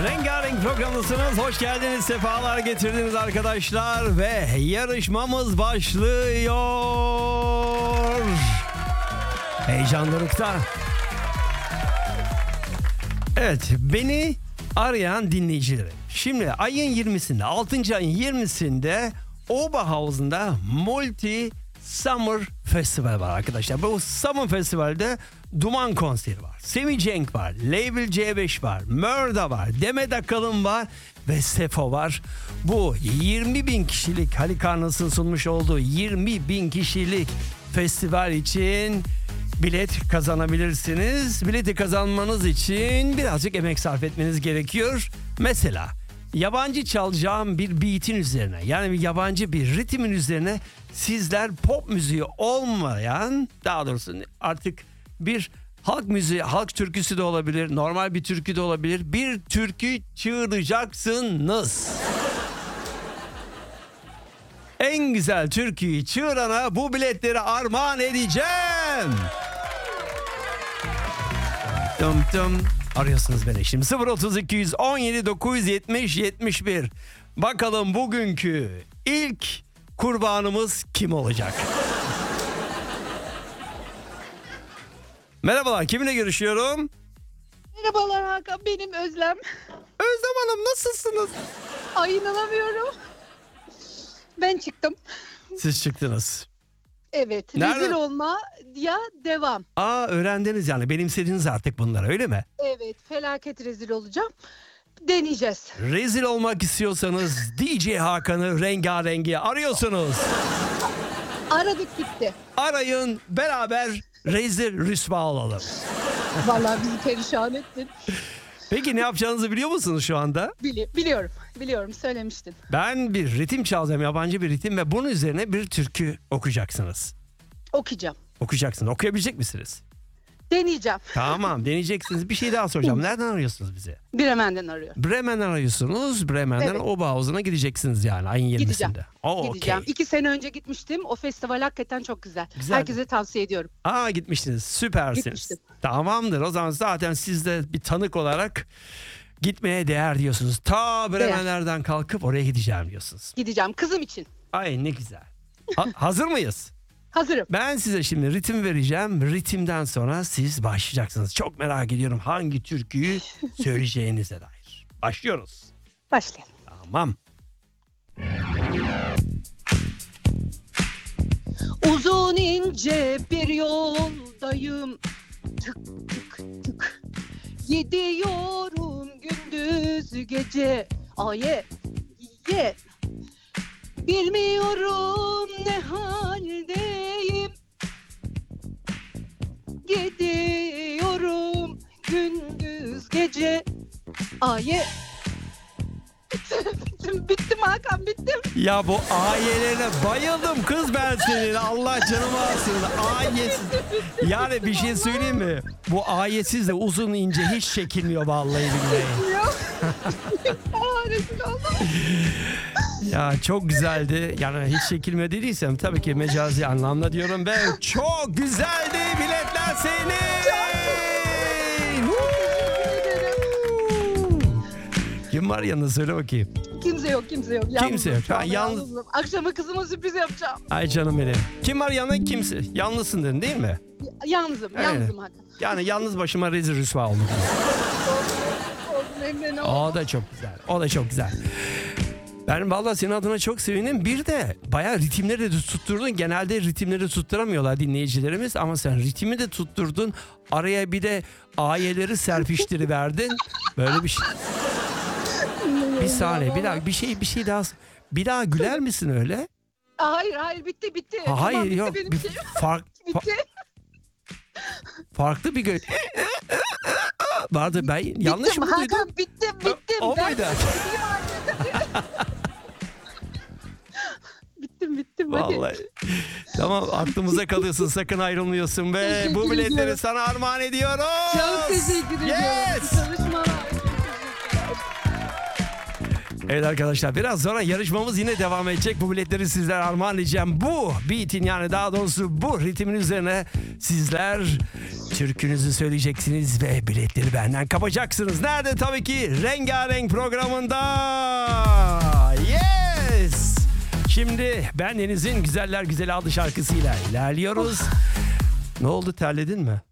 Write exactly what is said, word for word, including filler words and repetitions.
Rengarenk programdasınız. Hoş geldiniz, sefalar getirdiniz arkadaşlar ve yarışmamız başlıyor. Heyecan dorukta. Evet, beni arayan dinleyicilerim. Şimdi ayın yirmisinde, altıncı ayın yirmisinde Oberhausen'da Multi Summer Festival var arkadaşlar. Bu Summer Festival'de Duman konseri var. Semih Cenk var. Label C beş var. Mörda var. Demet Akalın var. Ve Sefo var. Bu yirmi bin kişilik Halikarnas'ın sunmuş olduğu yirmi bin kişilik festival için bilet kazanabilirsiniz. Bileti kazanmanız için birazcık emek sarf etmeniz gerekiyor. Mesela yabancı çalacağım bir beat'in üzerine, yani bir yabancı bir ritmin üzerine sizler pop müziği olmayan, daha doğrusu artık bir halk müziği, halk türküsü de olabilir, normal bir türkü de olabilir, bir türkü çığıracaksınız. En güzel türküyü çığırana bu biletleri armağan edeceğim. Dım dım. Arıyorsunuz beni şimdi. sıfır otuz iki on yedi dokuz yüz yetmiş yetmiş bir. Bakalım bugünkü ilk kurbanımız kim olacak? Merhabalar, kiminle görüşüyorum? Merhabalar Hakan, benim Özlem. Özlem Hanım, nasılsınız? Ay inanamıyorum. Ben çıktım. Siz çıktınız. Evet, Nerede? rezil olma ya devam. Aa, öğrendiniz yani, benimsediniz artık bunları, öyle mi? Evet, felaket rezil olacağım. Deneyeceğiz. Rezil olmak istiyorsanız D J Hakan'ı rengarengi arıyorsunuz. Aradık gitti. Arayın, beraber rezil rüsva olalım. Vallahi bizi perişan ettin. Peki ne yapacağınızı biliyor musunuz şu anda? Bili- biliyorum, biliyorum söylemiştin. Ben bir ritim çalacağım, yabancı bir ritim ve bunun üzerine bir türkü okuyacaksınız. Okuyacağım. Okuyacaksınız. Okuyabilecek misiniz? Deneyeceğim. Tamam, deneyeceksiniz. Bir şey daha soracağım. Nereden arıyorsunuz bizi? Bremen'den arıyorum. Bremen'den arıyorsunuz. Bremen'den Evet. Oberhausen'a gideceksiniz yani ayın yirmisinde. Gideceğim. Oo, Gideceğim. okey. İki sene önce gitmiştim. O festival hakikaten çok güzel. Güzel. Herkese tavsiye ediyorum. Aa, gitmiştiniz. Süpersiniz. Gitmiştim. Tamamdır. O zaman zaten siz de bir tanık olarak gitmeye değer diyorsunuz. Ta Bremenlerden kalkıp oraya gideceğim diyorsunuz. Gideceğim kızım için. Ay ne güzel. Ha- hazır mıyız? Hazırım. Ben size şimdi ritim vereceğim. Ritimden sonra siz başlayacaksınız. Çok merak ediyorum hangi türküyü söyleyeceğinize dair. Başlıyoruz. Başlayalım. Tamam. Uzun ince bir yoldayım, tık tık tık gidiyorum gündüz gece, aye ye bilmiyorum ne haldeyim, gidiyorum gündüz gece, aye. bittim, bittim Hakan, bittim. Ya bu ayelerine bayıldım kız ben senin. Allah canımı alsın. Ayetsiz. Yani bir şey söyleyeyim mi? Bu ayetsiz de uzun ince hiç çekilmiyor vallahi billahi. Yok. Aa, rezil oldum. Ya çok güzeldi. Yani hiç çekilmiyor dediysem tabii ki mecazi anlamda diyorum ben. Çok güzeldi. Biletler senin. Kim var yanında, söyle bakayım. Kimse yok, kimse yok. Yalnızım Kimse yok. şu Ha, anda, yalnız- yalnızım. Akşama kızıma sürpriz yapacağım. Ay canım benim. Kim var yanında? Kimse. Yalnızsın dedin değil mi? Yalnızım, Evet. yalnızım Hakan. Yani yalnız başıma rezil rüsva oldum. Oldum Emre, ne O oldu? da çok güzel. O da çok güzel. Ben vallahi senin adına çok sevindim. Bir de bayağı ritimleri de tutturdun. Genelde ritimleri tutturamıyorlar dinleyicilerimiz. Ama sen ritmi de tutturdun. Araya bir de ayeleri serpiştiriverdin. Böyle bir şey. Bir saniye, bir daha bir şey bir şey daha. Bir daha güler misin öyle? Aa, hayır, hayır, bitti, bitti. Ha, Tamam, hayır bitti yok. benim Bir şeyim. fark, fa- Bitti. farklı bir gö- vardı. Ben yanlış bittim, mı duydum? Hakan, bittim, bittim. O Ben muydu? gideyim artık. bittim, bittim. Hadi. Vallahi. Tamam, aklımıza kalıyorsun, sakın ayrılmıyorsun ve Teşekkür bu biletleri ediyorum. sana armağan ediyoruz. Çok teşekkür ediyorum. Yes. Çalışmalar. Evet arkadaşlar, biraz sonra yarışmamız yine devam edecek. Bu biletleri sizlere armağan edeceğim. Bu beat'in, yani daha doğrusu bu ritmin üzerine sizler Türkünüzü söyleyeceksiniz ve biletleri benden kapacaksınız. Nerede? Tabii ki Rengarenk programında. Yes! Şimdi Ben Deniz'in Güzeller Güzeli adlı şarkısıyla ilerliyoruz. Ne oldu, terledin mi?